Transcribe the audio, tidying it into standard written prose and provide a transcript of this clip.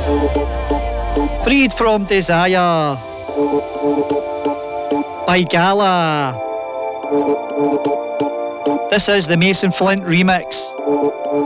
Freed from Desire by Gala. This is the Mason Flint remix.